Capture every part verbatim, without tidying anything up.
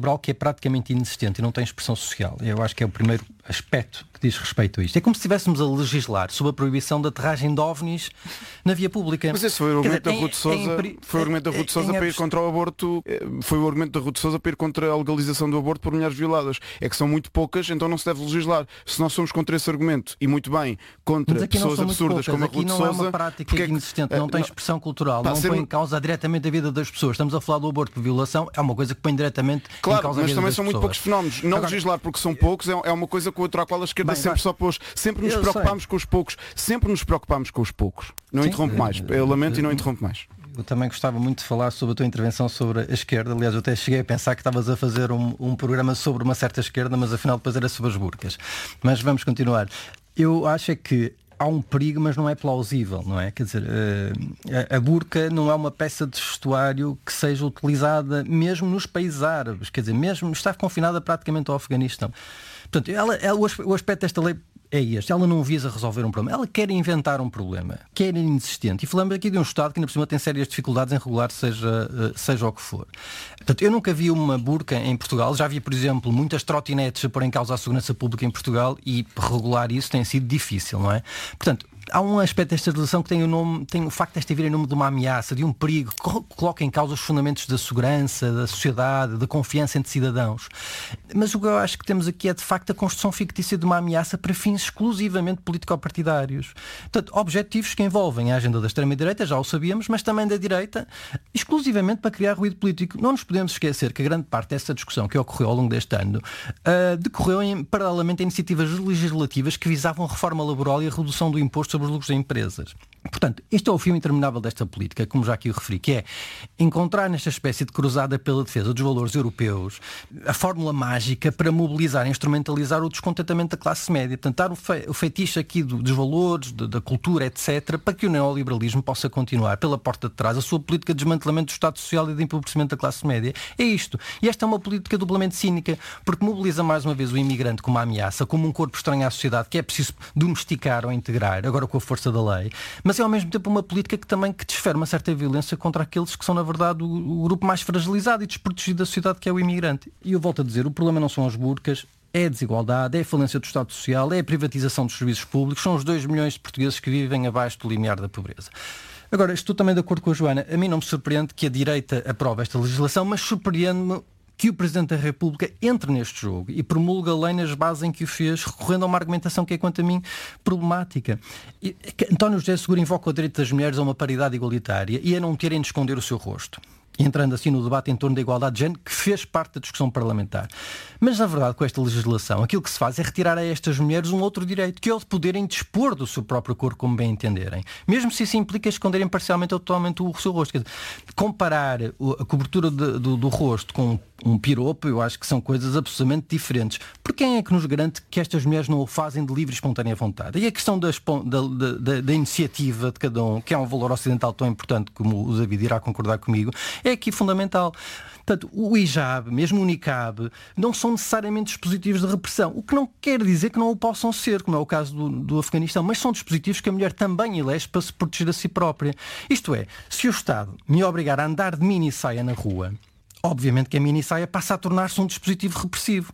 liberal que é praticamente inexistente e não tem expressão social. Eu acho que é o primeiro aspecto que diz respeito a isto. É como se estivéssemos a legislar sobre a proibição da aterragem de ovnis na via pública. Mas esse foi o argumento da Ruth Sousa, foi o argumento da Ruth Sousa para ir contra o aborto, foi o argumento da Ruth Sousa para ir contra a legalização do aborto por mulheres violadas. É que são muito poucas, então não se deve legislar. Se nós somos contra esse argumento, e muito bem, contra pessoas absurdas como a Ruth Sousa... Aqui não é uma prática porque inexistente, não tem expressão cultural, pá, não põe um... em causa diretamente a vida das pessoas. Estamos a falar do aborto por violação, é uma coisa que põe diretamente claro, em causa a vida das pessoas. Claro, mas também são muito poucos fenómenos. Não Agora, legislar porque são poucos é uma coisa contra a qual a esquerda bem, sempre se opôs. Sempre nos preocupámos sei. com os poucos. Sempre nos preocupámos com os poucos. Não Sim, interrompe mais. Eu lamento e não interrompe mais. Eu também gostava muito de falar sobre a tua intervenção sobre a esquerda. Aliás, eu até cheguei a pensar que estavas a fazer um, um programa sobre uma certa esquerda, mas afinal depois era sobre as burcas. Mas vamos continuar. Eu acho é que há um perigo, mas não é plausível, não é? Quer dizer, a, a burca não é uma peça de vestuário que seja utilizada mesmo nos países árabes. Quer dizer, mesmo está confinada praticamente ao Afeganistão. Portanto, ela, ela, o aspecto desta lei é este. Ela não visa resolver um problema. Ela quer inventar um problema. Quer inexistente. E falamos aqui de um Estado que, ainda por cima, tem sérias dificuldades em regular seja, seja o que for. Portanto, eu nunca vi uma burca em Portugal. Já vi, por exemplo, muitas trotinetes a pôr em causa a segurança pública em Portugal e regular isso tem sido difícil, não é? Portanto, há um aspecto desta legislação que tem o, nome, tem o facto desta vir em nome de uma ameaça, de um perigo, que coloca em causa os fundamentos da segurança, da sociedade, da confiança entre cidadãos. Mas o que eu acho que temos aqui é, de facto, a construção fictícia de uma ameaça para fins exclusivamente político-partidários. Portanto, objetivos que envolvem a agenda da extrema-direita, já o sabíamos, mas também da direita, exclusivamente para criar ruído político. Não nos podemos esquecer que a grande parte dessa discussão que ocorreu ao longo deste ano uh, decorreu em, paralelamente a iniciativas legislativas que visavam a reforma laboral e a redução do imposto sobre os lucros das empresas. Portanto, este é o fio interminável desta política, como já aqui o referi, que é encontrar nesta espécie de cruzada pela defesa dos valores europeus a fórmula mágica para mobilizar e instrumentalizar o descontentamento da classe média. Portanto, dar o, fe- o feitiço aqui do, dos valores, de, da cultura, etcétera, para que o neoliberalismo possa continuar pela porta de trás a sua política de desmantelamento do Estado Social e de empobrecimento da classe média. É isto. E esta é uma política duplamente cínica, porque mobiliza mais uma vez o imigrante como uma ameaça, como um corpo estranho à sociedade que é preciso domesticar ou integrar, agora com a força da lei, mas é ao mesmo tempo uma política que também que desfere uma certa violência contra aqueles que são, na verdade, o, o grupo mais fragilizado e desprotegido da sociedade, que é o imigrante. E eu volto a dizer, o problema não são as burcas, é a desigualdade, é a falência do Estado Social, é a privatização dos serviços públicos, são os dois milhões de portugueses que vivem abaixo do limiar da pobreza. Agora, estou também de acordo com a Joana, a mim não me surpreende que a direita aprove esta legislação, mas surpreende-me que o Presidente da República entre neste jogo e promulga a lei nas bases em que o fez, recorrendo a uma argumentação que é, quanto a mim, problemática. E, António José Seguro invoca o direito das mulheres a uma paridade igualitária e a não terem de esconder o seu rosto, entrando assim no debate em torno da igualdade de género, que fez parte da discussão parlamentar. Mas, na verdade, com esta legislação, aquilo que se faz é retirar a estas mulheres um outro direito, que é o de poderem dispor do seu próprio corpo como bem entenderem. Mesmo se isso implica esconderem parcialmente ou totalmente o seu rosto. Quer dizer, comparar a cobertura de, do, do rosto com um piropo, eu acho que são coisas absolutamente diferentes. Por quem é que nos garante que estas mulheres não o fazem de livre e espontânea vontade? E a questão da, da, da, da iniciativa de cada um, que é um valor ocidental tão importante como o David irá concordar comigo, é aqui fundamental. Portanto, o hijab, mesmo o niqab, não são necessariamente dispositivos de repressão, o que não quer dizer que não o possam ser, como é o caso do, do Afeganistão, mas são dispositivos que a mulher também elege para se proteger a si própria. Isto é, se o Estado me obrigar a andar de mini saia na rua, obviamente que a mini saia passa a tornar-se um dispositivo repressivo.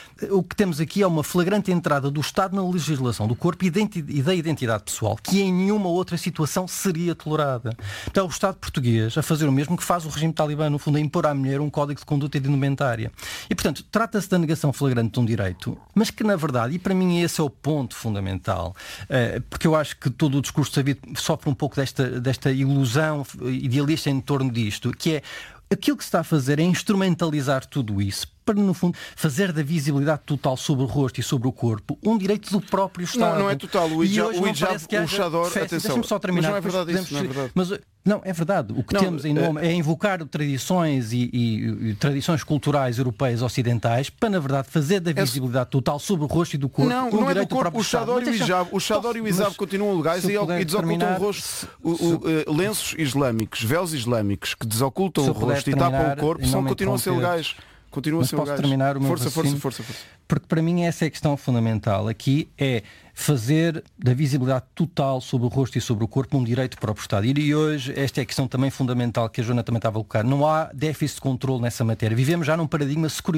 O que temos aqui é uma flagrante entrada do Estado na legislação do corpo e da identidade pessoal, que em nenhuma outra situação seria tolerada. Então, é o Estado português a fazer o mesmo que faz o regime talibã, no fundo, a impor à mulher um código de conduta e de indumentária. E, portanto, trata-se da negação flagrante de um direito, mas que, na verdade, e para mim esse é o ponto fundamental, porque eu acho que todo o discurso sabido sofre um pouco desta, desta ilusão idealista em torno disto, que é aquilo que se está a fazer é instrumentalizar tudo isso para, no fundo, fazer da visibilidade total sobre o rosto e sobre o corpo um direito do próprio Estado. Não, não é total. O hijab, o hijab, o chador, atenção. Deixa-me só terminar. Mas não é verdade isso, não é verdade. Mas, não, é verdade. O que não, temos em nome é, é invocar tradições e, e, e tradições culturais europeias ocidentais para, na verdade, fazer da visibilidade é... total sobre o rosto e do corpo não, um não direito é do corpo. O chador e o hijab, o chador e o hijab continuam legais e, e desocultam o rosto. O, o, uh, lenços islâmicos, véus islâmicos que desocultam o rosto e tapam o corpo são, continuam a ser legais. Continua a ser posso terminar o meu força, força, força, força. Porque para mim essa é a questão fundamental. Aqui é fazer da visibilidade total sobre o rosto e sobre o corpo um direito para o Estado. E hoje esta é a questão também fundamental que a Joana também estava a colocar. Não há déficit de controle nessa matéria. Vivemos já num paradigma